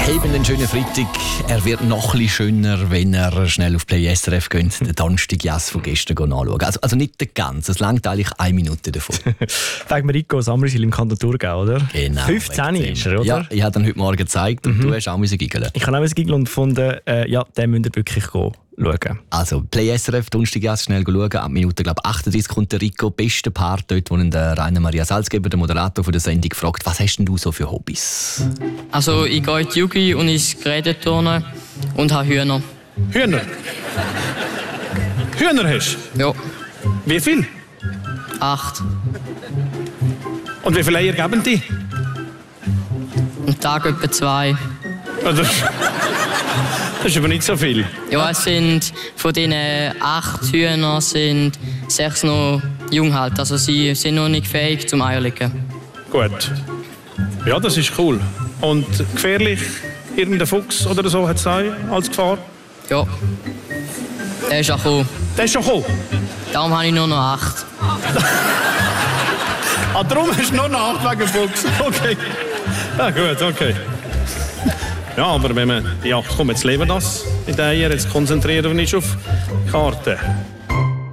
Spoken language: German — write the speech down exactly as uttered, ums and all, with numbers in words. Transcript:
Haben einen schönen Freitag. Er wird noch ein bisschen schöner, wenn er schnell auf Play S R F geht, den Donnerstag Jass von gestern anschauen. Also, also nicht den ganzen, es langt eigentlich eine Minute davon. Wegen Rico Samrisil im Kanton Thurgau, oder? Genau. fünfzehn ist er, oder? Ja, ich habe dann heute Morgen gezeigt und mhm. du hast auch giggeln. Ich habe auch giggeln und gefunden, äh, ja, den müsst ihr wirklich gehen. Schauen. Also Play S R F, Donnerstag Jass, schnell schauen. Ab Minute glaub, achtunddreißig kommt der Rico, beste Part dort, wo ihn der Rainer Maria Salzgeber, der Moderator von der Sendung, fragt, was hast denn du so für Hobbys? Also ich gehe in die Jugi und ins Geräteturnen und habe Hühner. Hühner? Hühner hast du? Ja. Wie viel? Acht. Und wie viele Eier geben die? Am Tag etwa zwei. Also, das ist aber nicht so viel. Ja, es sind von diesen acht Hühnern sind sechs noch jung halt. Also sie sind noch nicht fähig zum Eierlegen. Gut. Ja, das ist cool. Und gefährlich? Irgendein Fuchs oder so hat es als Gefahr? Ja. Der ist auch gekommen. Der ist schon gekommen? Darum habe ich nur noch acht. Ah, darum hast du nur noch acht wegen Fuchs? Okay. Ja, gut, okay. Ja, aber wenn man die acht kommt, jetzt leben das in den Eiern, jetzt konzentrieren wir uns auf die Karte.